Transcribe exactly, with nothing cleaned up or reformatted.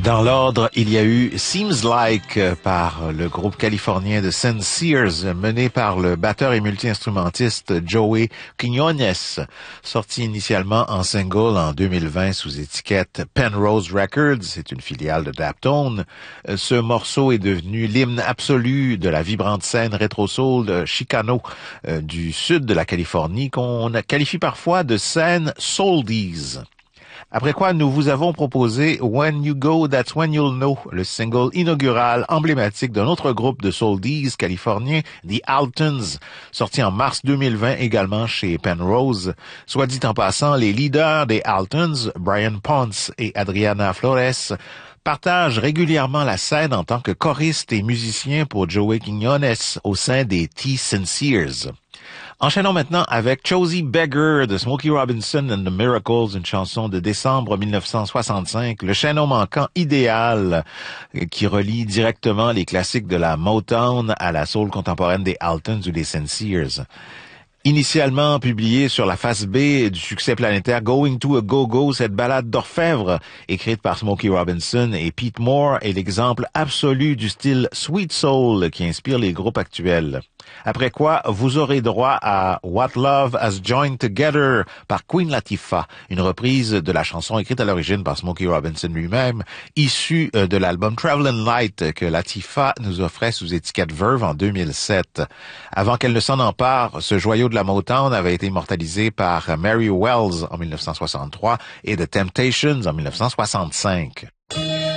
Dans l'ordre, il y a eu Seems Like par le groupe californien de Sincers, mené par le batteur et multi-instrumentiste Joey Quiñones, sorti initialement en single en deux mille vingt sous étiquette Penrose Records, c'est une filiale de Daptone. Ce morceau est devenu l'hymne absolu de la vibrante scène rétro-soul de Chicano euh, du sud de la Californie, qu'on qualifie parfois de scène souldies. Après quoi, nous vous avons proposé When You Go, That's When You'll Know, le single inaugural emblématique d'un autre groupe de souldies californien, The Altons, sorti en mars deux mille vingt également chez Penrose. Soit dit en passant, les leaders des Altons, Brian Ponce et Adriana Flores, partagent régulièrement la scène en tant que choristes et musiciens pour Joey Quiñones au sein des T-Sincers. Enchaînons maintenant avec Chosie Beggar de Smokey Robinson and the Miracles, une chanson de décembre mille neuf cent soixante-cinq, le chaînon manquant idéal qui relie directement les classiques de la Motown à la soul contemporaine des Altons ou des Sincers. Initialement publiée sur la face B du succès planétaire Going to a Go-Go, cette ballade d'orfèvre, écrite par Smokey Robinson et Pete Moore, est l'exemple absolu du style sweet soul qui inspire les groupes actuels. Après quoi, vous aurez droit à What Love Has Joined Together par Queen Latifah, une reprise de la chanson écrite à l'origine par Smokey Robinson lui-même, issue de l'album Travelin' Light que Latifah nous offrait sous étiquette Verve en deux mille sept. Avant qu'elle ne s'en empare, ce joyau de la Motown avait été immortalisé par Mary Wells en mille neuf cent soixante-trois et The Temptations en mille neuf cent soixante-cinq.